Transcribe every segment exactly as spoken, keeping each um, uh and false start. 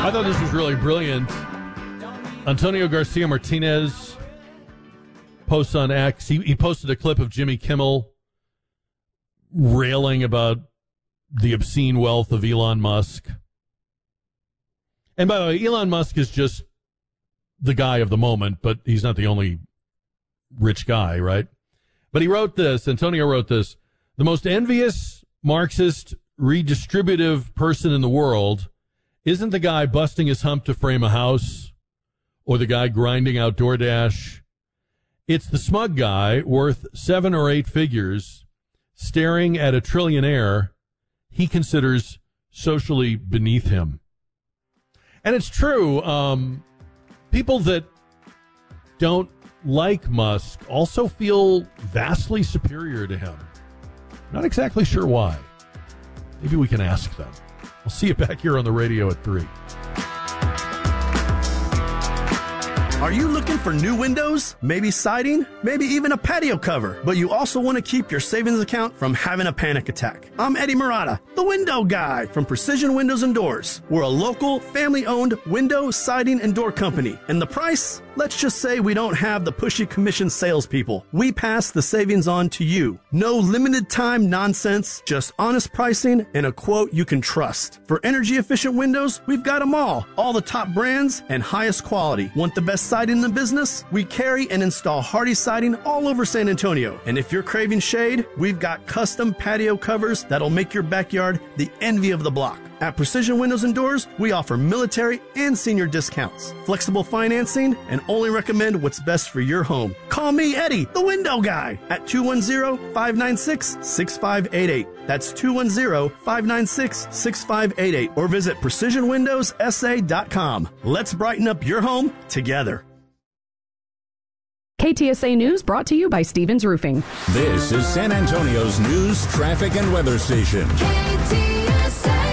I thought this was really brilliant. Antonio Garcia Martinez posts on X. He, he posted a clip of Jimmy Kimmel railing about the obscene wealth of Elon Musk. And by the way, Elon Musk is just the guy of the moment, but he's not the only rich guy, right? But he wrote this, Antonio wrote this, the most envious Marxist redistributive person in the world isn't the guy busting his hump to frame a house or the guy grinding out DoorDash. It's the smug guy worth seven or eight figures staring at a trillionaire he considers socially beneath him. And it's true. Um, people that don't like Musk also feel vastly superior to him. Not exactly sure why. Maybe we can ask them. I'll see you back here on the radio at three. Are you looking for new windows? Maybe siding? Maybe even a patio cover? But you also want to keep your savings account from having a panic attack. I'm Eddie Murata, the window guy from Precision Windows and Doors. We're a local, family-owned window, siding, and door company. And the price? Let's just say we don't have the pushy commission salespeople. We pass the savings on to you. No limited time nonsense, just honest pricing and a quote you can trust. For energy-efficient windows, we've got them all. All the top brands and highest quality. Want the best siding in the business? We carry and install Hardy siding all over San Antonio. And if you're craving shade, we've got custom patio covers that'll make your backyard the envy of the block. At Precision Windows and Doors, we offer military and senior discounts, flexible financing, and only recommend what's best for your home. Call me, Eddie, the window guy, at two one zero, five nine six, six five eight eight. That's two one zero, five nine six, six five eight eight. Or visit precision windows s a dot com. Let's brighten up your home together. K T S A News brought to you by Stevens Roofing. This is San Antonio's news, traffic, and weather station. K T S A.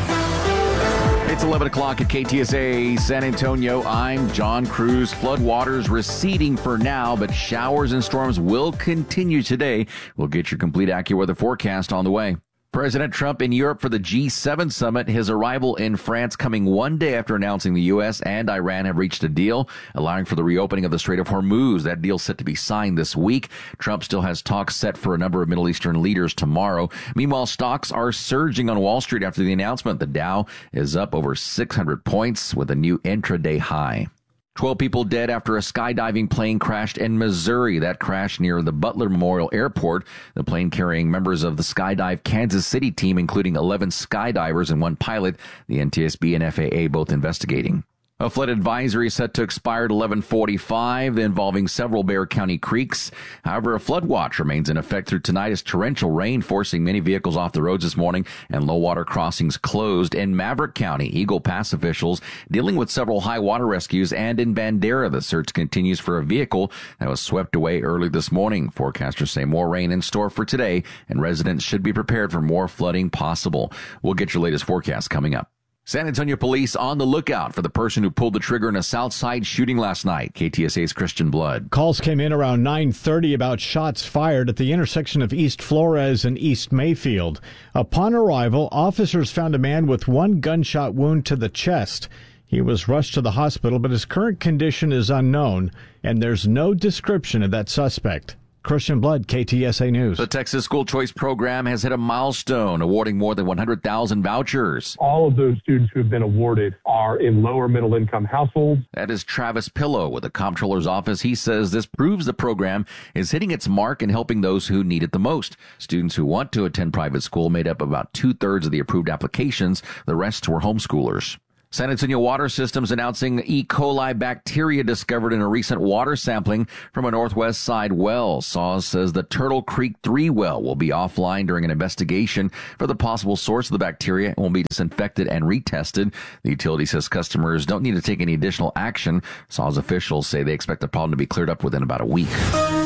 It's eleven o'clock at K T S A San Antonio. I'm John Cruz. Floodwaters receding for now, but showers and storms will continue today. We'll get your complete AccuWeather forecast on the way. President Trump in Europe for the G seven summit. His arrival in France coming one day after announcing the U S and Iran have reached a deal, allowing for the reopening of the Strait of Hormuz. That deal set to be signed this week. Trump still has talks set for a number of Middle Eastern leaders tomorrow. Meanwhile, stocks are surging on Wall Street after the announcement. The Dow is up over six hundred points with a new intraday high. twelve people dead after a skydiving plane crashed in Missouri. That crash near the Butler Memorial Airport. The plane carrying members of the Skydive Kansas City team, including eleven skydivers and one pilot. The N T S B and F A A both investigating. A flood advisory set to expire at eleven forty-five, involving several Bexar County creeks. However, a flood watch remains in effect through tonight as torrential rain forcing many vehicles off the roads this morning and low water crossings closed. In Maverick County, Eagle Pass officials dealing with several high water rescues, and in Bandera, the search continues for a vehicle that was swept away early this morning. Forecasters say more rain in store for today, and residents should be prepared for more flooding possible. We'll get your latest forecast coming up. San Antonio police on the lookout for the person who pulled the trigger in a Southside shooting last night. K T S A's Christian Blood. Calls came in around nine thirty about shots fired at the intersection of East Flores and East Mayfield. Upon arrival, officers found a man with one gunshot wound to the chest. He was rushed to the hospital, but his current condition is unknown, and there's no description of that suspect. Christian Blood, K T S A News. The Texas School Choice Program has hit a milestone, awarding more than one hundred thousand vouchers. All of those students who have been awarded are in lower middle income households. That is Travis Pillow with the Comptroller's Office. He says this proves the program is hitting its mark and helping those who need it the most. Students who want to attend private school made up about two-thirds of the approved applications. The rest were homeschoolers. San Antonio Water Systems announcing E. coli bacteria discovered in a recent water sampling from a Northwest Side well. S A W S says the Turtle Creek three well will be offline during an investigation for the possible source of the bacteria and will be disinfected and retested. The utility says customers don't need to take any additional action. S A W S officials say they expect the problem to be cleared up within about a week.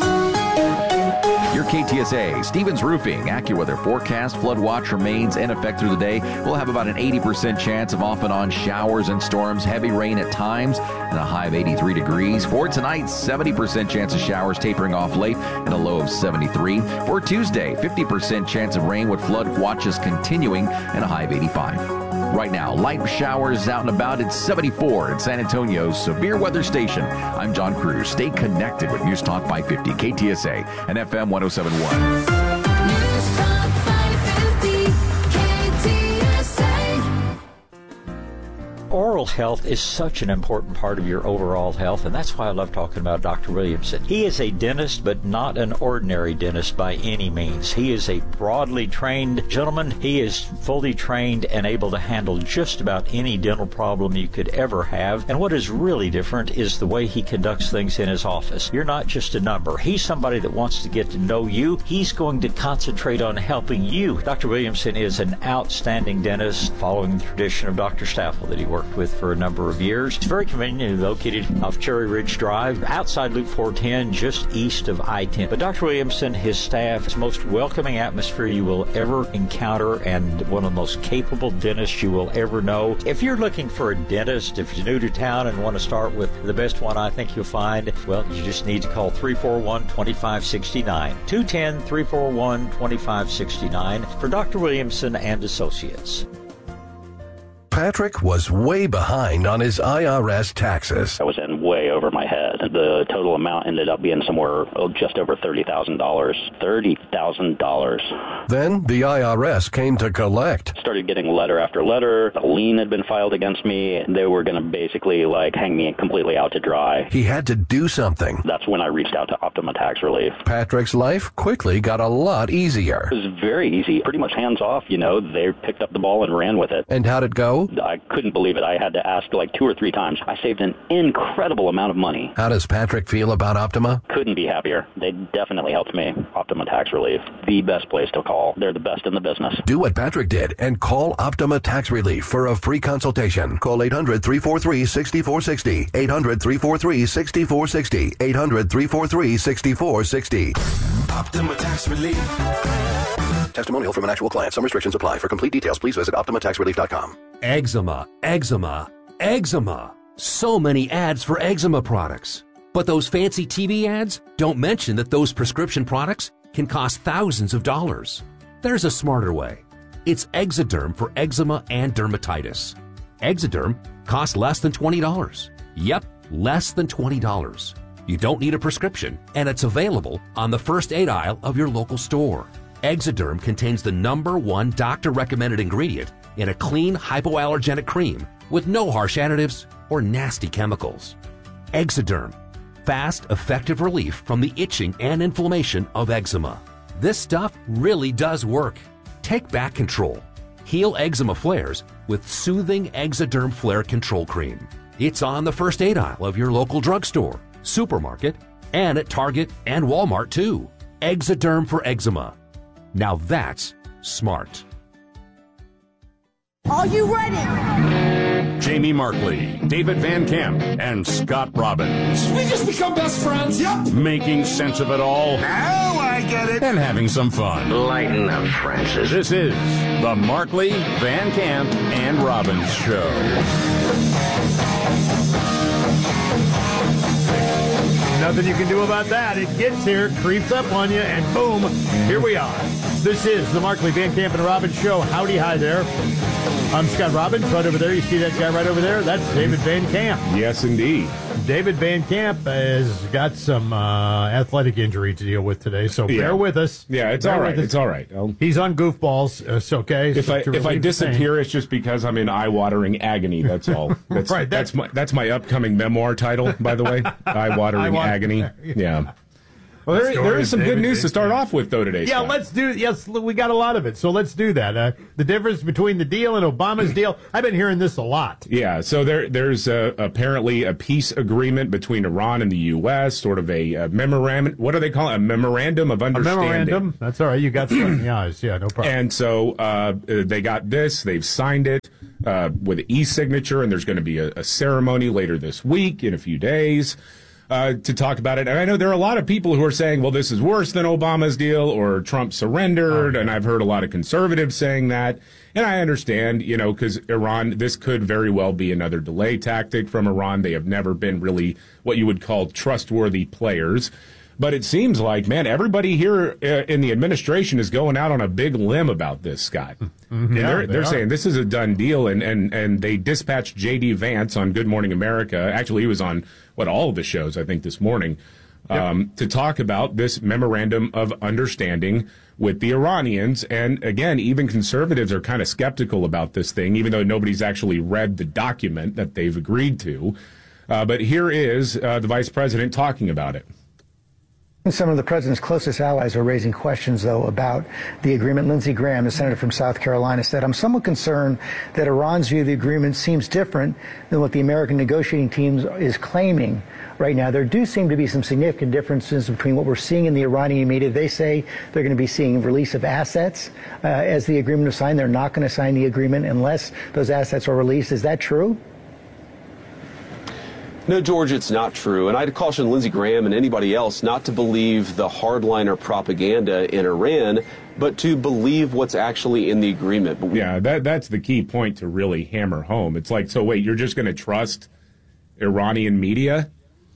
Your K T S A, Stevens Roofing, AccuWeather forecast. Flood watch remains in effect through the day. We'll have about an eighty percent chance of off and on showers and storms, heavy rain at times, and a high of eighty-three degrees. For tonight, seventy percent chance of showers tapering off late and a low of seventy-three. For Tuesday, fifty percent chance of rain with flood watches continuing and a high of eighty-five. Right now, light showers out and about. It's seventy-four at San Antonio's severe weather station. I'm John Cruz. Stay connected with News Talk five fifty, K T S A, and F M one oh seven point one. News Talk five fifty, K T S A. Oral health is such an important part of your overall health, and that's why I love talking about Doctor Williamson. He is a dentist, but not an ordinary dentist by any means. He is a broadly trained gentleman. He is fully trained and able to handle just about any dental problem you could ever have. And what is really different is the way he conducts things in his office. You're not just a number. He's somebody that wants to get to know you. He's going to concentrate on helping you. Doctor Williamson is an outstanding dentist, following the tradition of Doctor Staffel that he worked with for a number of years. It's very conveniently located off Cherry Ridge Drive, outside Loop four ten, just east of I ten. But Doctor Williamson, his staff, is the most welcoming atmosphere you will ever encounter, and one of the most capable dentists you will ever know. If you're looking for a dentist, if you're new to town and want to start with the best one I think you'll find, well, you just need to call three four one, two five six nine, two one zero, three four one, two five six nine for Doctor Williamson and Associates. Patrick was way behind on his I R S taxes. I was in way over my head. The total amount ended up being somewhere oh, just over thirty thousand dollars. thirty thousand dollars. Then the I R S came to collect. Started getting letter after letter. A lien had been filed against me. They were going to basically like hang me completely out to dry. He had to do something. That's when I reached out to Optima Tax Relief. Patrick's life quickly got a lot easier. It was very easy. Pretty much hands off, you know. They picked up the ball and ran with it. And how'd it go? I couldn't believe it. I had to ask like two or three times. I saved an incredible amount of money. How does Patrick feel about Optima? Couldn't be happier. They definitely helped me. Optima Tax Relief, the best place to call. They're the best in the business. Do what Patrick did and call Optima Tax Relief for a free consultation. Call eight hundred, three four three, six four six zero. eight hundred, three four three, six four six zero. eight hundred, three four three, six four six zero. Optima Tax Relief. Testimonial from an actual client. Some restrictions apply. For complete details, please visit optima tax relief dot com. Eczema, eczema, eczema. So many ads for eczema products. But those fancy T V ads don't mention that those prescription products can cost thousands of dollars. There's a smarter way. It's Exoderm for eczema and dermatitis. Exoderm costs less than twenty dollars. Yep, less than twenty dollars. You don't need a prescription, and it's available on the first aid aisle of your local store. Exoderm contains the number one doctor-recommended ingredient in a clean, hypoallergenic cream with no harsh additives or nasty chemicals. Exoderm, fast, effective relief from the itching and inflammation of eczema. This stuff really does work. Take back control. Heal eczema flares with soothing Exoderm Flare Control Cream. It's on the first aid aisle of your local drugstore, supermarket, and at Target and Walmart too. Exoderm for eczema. Now that's smart. Are you ready? Jamie Markley, David Van Camp, and Scott Robbins. We just become best friends. Yep. Making sense of it all. Now I get it. And having some fun. Lighten up, Francis. This is the Markley, Van Camp, and Robbins Show. Nothing you can do about that. It gets here, creeps up on you, and boom, here we are. This is the Markley, Van Camp, and Robbins Show. Howdy, hi there. I'm Scott Robbins. Right over there, you see that guy right over there? That's David Van Camp. Yes, indeed. David Van Camp has got some uh, athletic injury to deal with today, so yeah. bear with us. Yeah, it's bear all right. It's all right. I'll... He's on goofballs. Uh, it's okay. If so I if I disappear, it's just because I'm in eye-watering agony. That's all. That's, right. That's, that's my that's my upcoming memoir title, by the way. Eye-watering Eye-water- agony. Yeah. Well, there, Story there is some David good news Van to start Camp. off with, though, today. Yeah, Scott. let's do. Yes, we got a lot of it, so let's do that. Uh, the difference between the deal and Obama's deal. I've been hearing this a lot. Yeah, so there, there's uh, apparently a peace agreement between Iran and the U S, sort of a, a memorandum. What do they call it? A memorandum of A understanding. memorandum. That's all right. You got something in the eyes. Yeah, no problem. And so uh, they got this. They've signed it uh, with an e-signature, and there's going to be a, a ceremony later this week in a few days. Uh, to talk about it. And I know there are a lot of people who are saying, well, this is worse than Obama's deal or Trump surrendered. Oh, yeah. And I've heard a lot of conservatives saying that. And I understand, you know, because Iran, this could very well be another delay tactic from Iran. They have never been really what you would call trustworthy players. But it seems like, man, everybody here uh, in the administration is going out on a big limb about this, Scott. Mm-hmm. And Yeah, they're they they're are. saying this is a done deal, and, and, and they dispatched J D. Vance on Good Morning America. Actually, he was on, what, all of the shows, I think, this morning, um, yep. to talk about this memorandum of understanding with the Iranians. And again, even conservatives are kind of skeptical about this thing, even though nobody's actually read the document that they've agreed to. Uh, but here is uh, the vice president talking about it. Some of the president's closest allies are raising questions, though, about the agreement. Lindsey Graham, the senator from South Carolina, said, I'm somewhat concerned that Iran's view of the agreement seems different than what the American negotiating team is claiming right now. There do seem to be some significant differences between what we're seeing in the Iranian media. They say they're going to be seeing release of assets uh, as the agreement is signed. They're not going to sign the agreement unless those assets are released. Is that true? No, George, it's not true. And I'd caution Lindsey Graham and anybody else not to believe the hardliner propaganda in Iran, but to believe what's actually in the agreement. But yeah, that that's the key point to really hammer home. It's like, so wait, you're just going to trust Iranian media?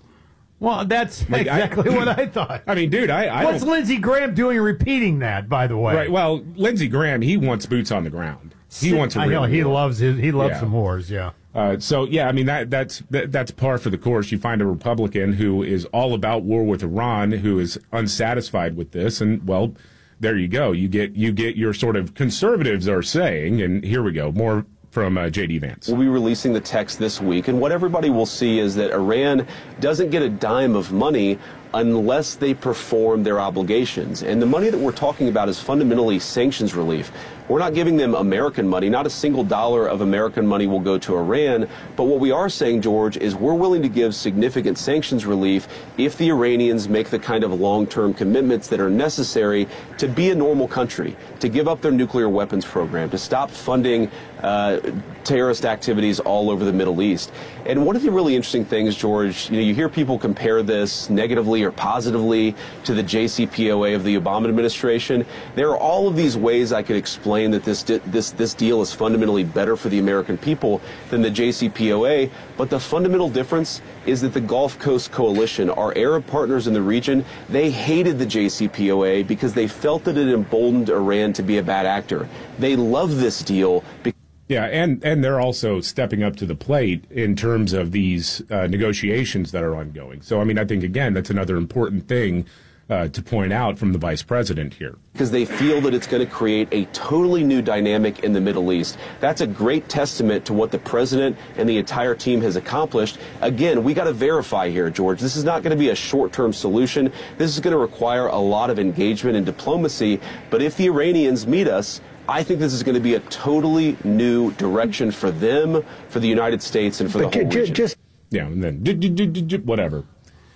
Well, that's Like, exactly I- what I thought. I mean, dude, I, I What's don't- Lindsey Graham doing repeating that, by the way? Right. Well, Lindsey Graham, he wants boots on the ground. He wants a I real know, he war. loves his, he loves Yeah. some wars, yeah. Uh, so yeah, I mean that that's that, that's par for the course. You find a Republican who is all about war with Iran, who is unsatisfied with this, and well, there you go. You get you get your sort of conservatives are saying, and here we go, more from uh, J D. Vance. We'll be releasing the text this week, and what everybody will see is that Iran doesn't get a dime of money unless they perform their obligations. And the money that we're talking about is fundamentally sanctions relief. We're not giving them American money. Not a single dollar of American money will go to Iran. But what we are saying, George, is we're willing to give significant sanctions relief if the Iranians make the kind of long-term commitments that are necessary to be a normal country, to give up their nuclear weapons program, to stop funding uh, terrorist activities all over the Middle East. And one of the really interesting things, George, you know, you hear people compare this negatively or positively to the J C P O A of the Obama administration. There are all of these ways I could explain that this di- this this deal is fundamentally better for the American people than the J C P O A. But the fundamental difference is that the Gulf Coast Coalition, our Arab partners in the region, they hated the J C P O A because they felt that it emboldened Iran to be a bad actor. They love this deal because Yeah, and, and they're also stepping up to the plate in terms of these uh, negotiations that are ongoing. So, I mean, I think, again, that's another important thing uh, to point out from the vice president here. because they feel that it's going to create a totally new dynamic in the Middle East. That's a great testament to what the president and the entire team has accomplished. Again, we got to verify here, George. This is not going to be a short-term solution. This is going to require a lot of engagement and diplomacy. But if the Iranians meet us, I think this is going to be a totally new direction for them, for the United States, and for But the whole ju- ju- region. just Yeah, and then d- d- d- d- d- whatever.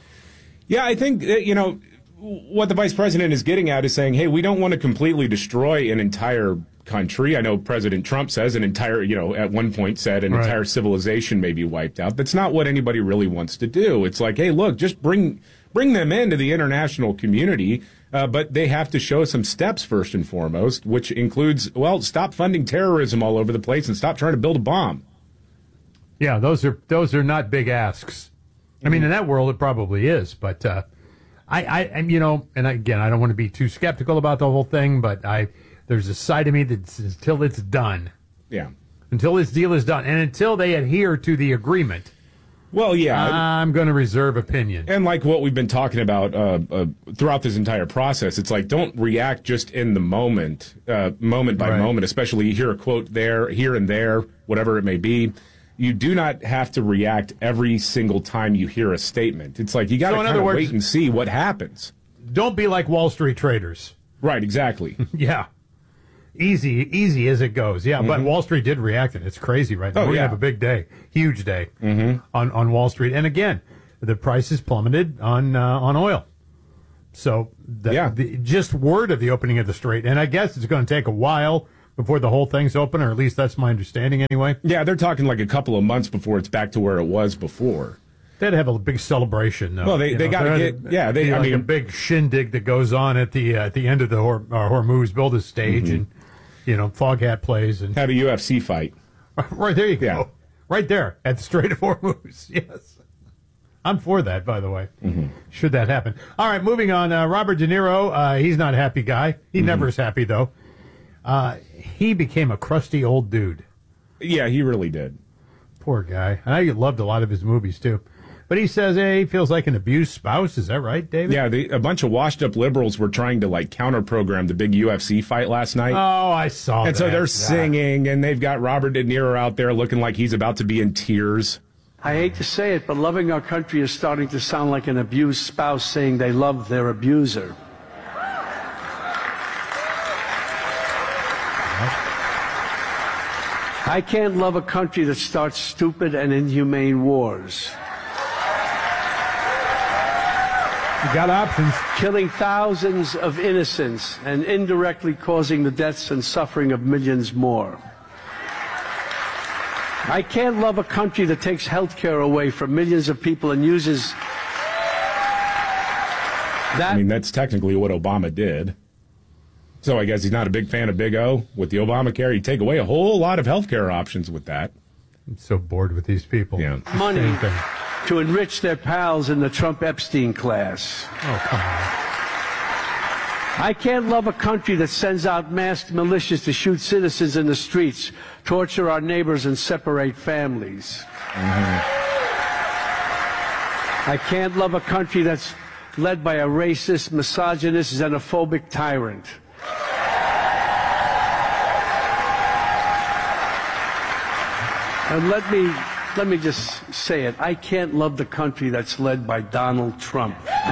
Yeah, I think, uh, you know, what the vice president is getting at is saying, hey, we don't want to completely destroy an entire country. I know President Trump says an entire, you know, at one point said an Right. entire civilization may be wiped out. That's not what anybody really wants to do. It's like, hey, look, just bring bring them into the international community, uh, but they have to show some steps first and foremost, which includes, well, stop funding terrorism all over the place and stop trying to build a bomb. Yeah, those are those are not big asks. I mean, in that world, it probably is, but uh, I, I, and you know, and again, I don't want to be too skeptical about the whole thing, but I, there's a side of me that's until it's done, Yeah. until this deal is done, and until they adhere to the agreement. Well, yeah. I'm going to reserve opinion. And like what we've been talking about uh, uh, throughout this entire process, it's like don't react just in the moment, uh, moment by Right. moment, especially you hear a quote there, here and there, whatever it may be. You do not have to react every single time you hear a statement. It's like you got to So in kind other of words- wait and see what happens. Don't be like Wall Street traders. Right, exactly. Yeah. Easy, easy as it goes. Yeah, but Wall Street did react, and it's crazy right now. Oh, We're yeah. going to have a big day, huge day on, on Wall Street. And again, the prices plummeted on uh, on oil. So the, Yeah. the, just word of the opening of the strait. And I guess it's going to take a while before the whole thing's open, or at least that's my understanding anyway. Yeah, they're talking like a couple of months before it's back to where it was before. They'd have a big celebration, though. Well, they- You they know, gotta there'd get- yeah, they- be I like a mean- big shindig that goes on at the uh, at the end of the Hor- uh, Hormuz, build a stage, Mm-hmm. and you know, Foghat plays, and Have a U F C fight. right there you go, Yeah. right there at the Strait of Hormuz. Yes. I'm for that, by the way. Mm-hmm. Should that happen. All right, moving on. Uh, Robert De Niro, uh, he's not a happy guy. He Mm-hmm. never is happy, though. Uh, he became a crusty old dude. Yeah, he really did. Poor guy. I know you loved a lot of his movies, too. But he says, hey, he feels like an abused spouse. Is that right, David? Yeah, they, a bunch of washed-up liberals were trying to, like, counter-program the big U F C fight last night. Oh, I saw and that. so they're Yeah. singing, and they've got Robert De Niro out there looking like he's about to be in tears. I hate to say it, but loving our country is starting to sound like an abused spouse saying they love their abuser. I can't love a country that starts stupid and inhumane wars. You got options. Killing thousands of innocents and indirectly causing the deaths and suffering of millions more. I can't love a country that takes health care away from millions of people and uses that. I mean, that's technically what Obama did. So I guess he's not a big fan of Big O. With the Obamacare, you take away a whole lot of health care options with that. I'm so bored with these people. Yeah. Money Same thing. to enrich their pals in the Trump Epstein class. Oh, come on. I can't love a country that sends out masked militias to shoot citizens in the streets, torture our neighbors, and separate families. Mm-hmm. I can't love a country that's led by a racist, misogynist, xenophobic tyrant. And let me let me just say it. I can't love the country that's led by Donald Trump.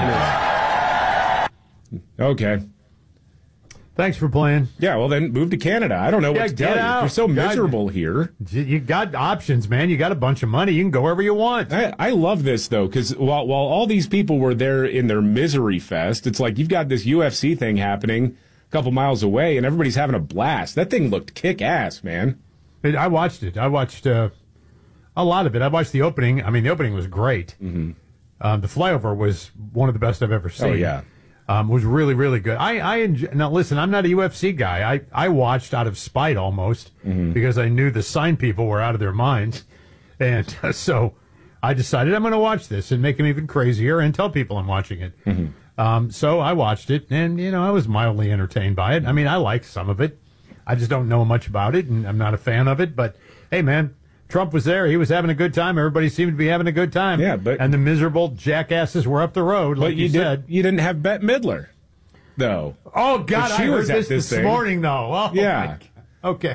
Okay. Thanks for playing. Yeah, well, then move to Canada. I don't know Yeah, what to get tell you. out. You're so God. miserable here. You got options, man. You got a bunch of money. You can go wherever you want. I, I love this, though, because while, while all these people were there in their misery fest, it's like you've got this U F C thing happening a couple miles away, and everybody's having a blast. That thing looked kick-ass, man. I watched it. I watched uh, a lot of it. I watched the opening. I mean, the opening was great. Mm-hmm. Um, the flyover was one of the best I've ever seen. Oh, yeah. Um, was really, really good. I, I enjoy, now listen, I'm not a U F C guy. I, I watched out of spite almost Mm-hmm. because I knew the sign people were out of their minds. And uh, so I decided I'm going to watch this and make them even crazier and tell people I'm watching it. Mm-hmm. Um, so I watched it and, you know, I was mildly entertained by it. I mean, I like some of it. I just don't know much about it and I'm not a fan of it. But hey, man, Trump was there. He was having a good time. Everybody seemed to be having a good time. Yeah, but and the miserable jackasses were up the road, like but you, you did, said. you didn't have Bette Midler, though. Oh God, But she I heard was at this this this thing. morning, though. Oh, Yeah. my God. Okay.